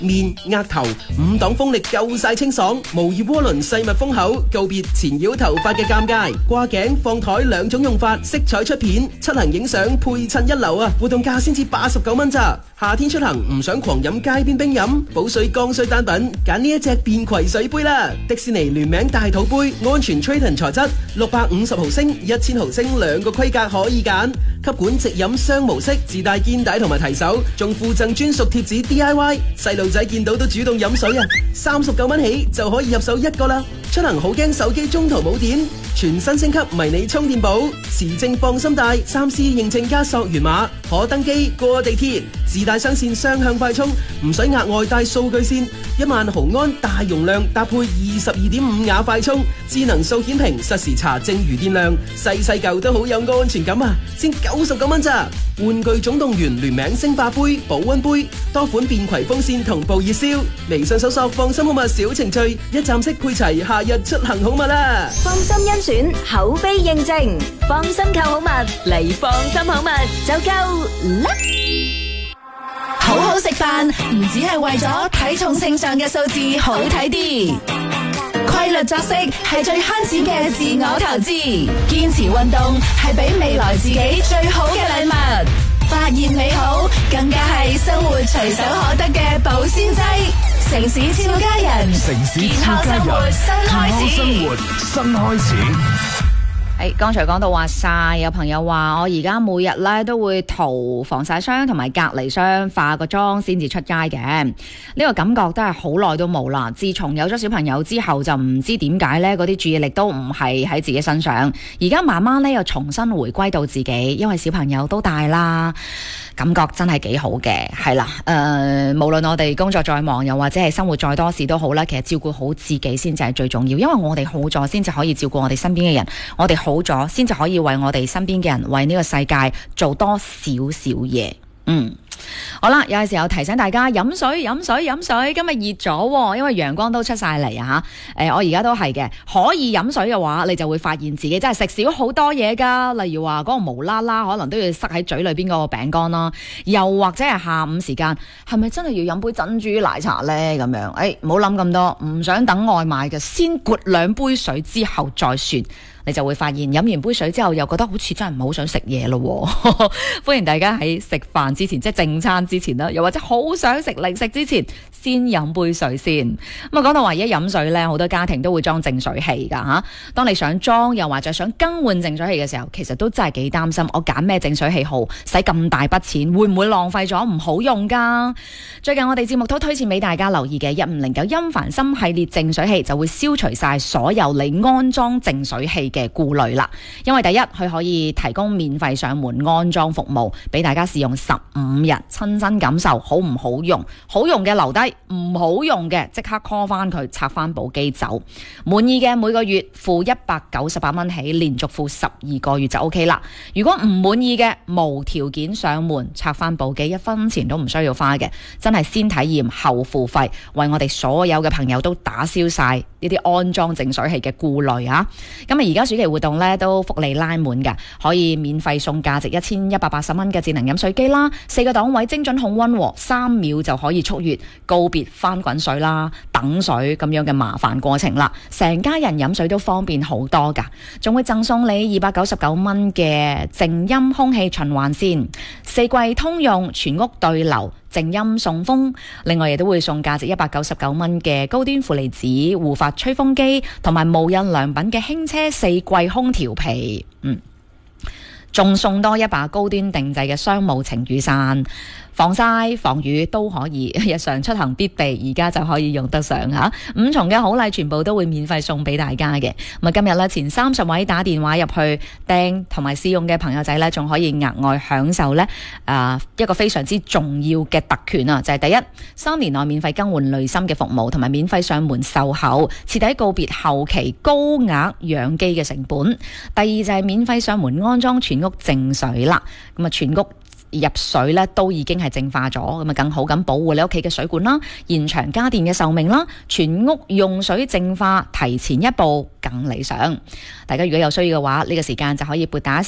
面、額頭5檔風力夠晒清爽，無異渦輪細密封口，告別纏繞頭髮嘅尷尬。掛頸放台2種用法，色彩出片，出行影相配襯一流啊！活動價先至89蚊咋。夏天出行唔想狂飲街邊冰飲，補水剛需單品，揀呢一隻便攜水杯啦！迪士尼聯名大肚杯，安全 Triton 材質，650毫升、1000毫升2個規格可以揀。吸管直飲雙模式，自帶肩帶同埋提手，仲附贈專屬貼紙 DIY， 細路仔見到都主動飲水啊！39蚊起就可以入手1個啦。出行好驚手機中途冇電，全新升級迷你充電寶，持證放心帶，3C 認證加溯源碼，可登機過地鐵，自帶雙線雙向快充，唔使額外帶數據線，1萬毫安大容量搭配22.5瓦快充，智能數顯屏實時查證餘電量，細細嚿都好有安全感啊！先99蚊咋？玩具總動員聯名星霸杯、保溫杯，多款便攜風扇同步熱銷，微信搜索放心好物小程序，一站式配齊夏日出行好物啦！ 放心甄選，口碑認證，放心購好物嚟放心好物就夠啦！ 好好食飯唔只係為咗體重秤上嘅數字好睇啲，規律作息係最慳錢嘅自我投資，堅持運動係俾未來自己最好嘅禮物，發現美好更加係生活隨手可得嘅保鮮劑。城市超家人， 城市超家人， 健康生活新開始。 剛才講到話曬，有朋友話我而家每日咧都會塗防曬霜同埋隔離霜，化個妝先至出街嘅。呢個感覺都係好耐都冇啦。自從有咗小朋友之後，就唔知點解咧，嗰啲注意力都唔係喺自己身上。而家慢慢咧又重新回歸到自己，因為小朋友都大啦。感覺真係幾好嘅，係啦，無論我哋工作再忙，又或者係生活再多事都好啦，其實照顧好自己先至係最重要，因為我哋好咗，先至可以照顧我哋身邊嘅人，我哋好咗，先至可以為我哋身邊嘅人，為呢個世界做多少少嘢。好啦，有陣時候提醒大家飲水，今日熱咗，因為陽光都出晒嚟啊吓。我而家都係嘅，可以飲水嘅話，你就會發現自己真係食少好多嘢噶。例如話嗰個無啦啦可能都要塞喺嘴裏邊嗰個餅乾啦，又或者係下午時間，係咪真係要飲杯珍珠奶茶呢？咁樣，唔好諗咁多，唔想等外賣嘅，先灌2杯水之後再算。你就會發現飲完杯水之後又覺得好似真係唔係好想食嘢咯。歡迎大家喺食飯之前，即係正餐之前啦，又或者好想食零食之前，先飲杯水先。咁講到話而家飲水呢，好多家庭都會裝淨水器噶吓。當你想裝又或者想更換淨水器嘅時候，其實都真係幾擔心，我揀咩淨水器好，使咁大筆錢會唔會浪費咗唔好用噶？最近我哋節目都推薦俾大家留意嘅1509音凡森系列淨水器，就會消除晒所有你安裝淨水器嘅顧慮啦，因為第一，佢可以提供免費上門安裝服務俾大家試用15日，親身感受好唔好用，好用嘅留低，唔好用嘅即刻 call 翻佢，拆翻部機走。滿意嘅每個月付198蚊起，連續付12個月就 OK 啦。如果唔滿意嘅，無條件上門拆翻部機，1分錢都唔需要花嘅，真係先體驗後付費，為我哋所有嘅朋友都打消晒呢啲安裝淨水器嘅顧慮啊！咁而家暑期活動咧都福利拉滿㗎，可以免費送價值1180蚊嘅智能飲水機啦，4個檔位精準控溫，3秒就可以速熱，告別翻滾水啦、等水咁樣嘅麻煩過程啦，成家人飲水都方便好多㗎，仲會贈送你299蚊嘅靜音空氣循環扇，4季通用，全屋對流。靜音送風，另外亦都會送價值199蚊嘅高端負離子護髮吹風機，同埋無印良品嘅輕奢4季空調被，仲送多一把高端定製嘅商務晴雨傘。防曬防雨都可以，日常出行必備，而家就可以用得上吓。5重嘅好禮全部都會免費送俾大家嘅。咁啊，今日咧前30位打電話入去訂同埋試用嘅朋友仔咧，仲可以額外享受咧一個非常之重要嘅特權啊，就係第一，3年內免費更換濾芯嘅服務，同埋免費上門售後，徹底告別後期高額養機嘅成本。第二就係免費上門安裝全屋淨水啦，咁啊全屋入水咧都已經係淨化咗，咁啊更好咁保護你屋企嘅水管啦，延長家電嘅壽命啦，全屋用水淨化提前一步更理想。大家如果有需要嘅話，呢個時間就可以撥打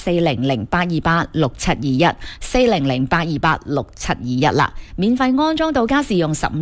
400-828-6721 400-828-6721啦，免費安裝到家試用15